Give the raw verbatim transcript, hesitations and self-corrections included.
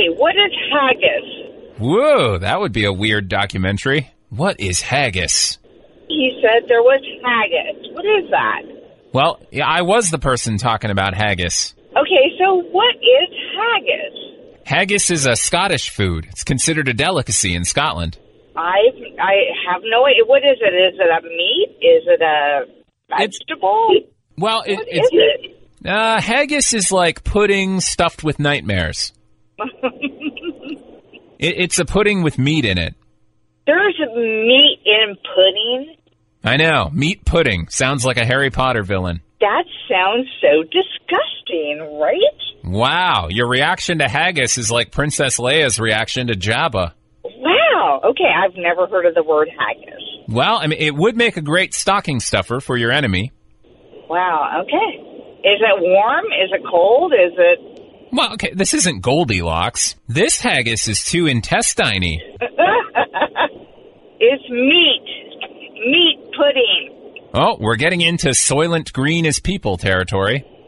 Okay, what is haggis? Whoa, that would be a weird documentary. What is haggis? He said there was haggis. What is that? Well, yeah, I was the person talking about haggis. Okay, so what is haggis? Haggis is a Scottish food. It's considered a delicacy in Scotland. I I have no idea. What is it? Is it a meat? Is it a vegetable? It's, well, it, what it's, is it? Uh, haggis is like pudding stuffed with nightmares. it, it's a pudding with meat in it. There's meat in pudding? I know. Meat pudding. Sounds like a Harry Potter villain. That sounds so disgusting, right? Wow. Your reaction to haggis is like Princess Leia's reaction to Jabba. Wow. Okay, I've never heard of the word haggis. Well, I mean, it would make a great stocking stuffer for your enemy. Wow, okay. Is it warm? Is it cold? Is it... Well, okay, this isn't Goldilocks. This haggis is too intestine-y. It's meat. Meat pudding. Oh, we're getting into Soylent Green as people territory.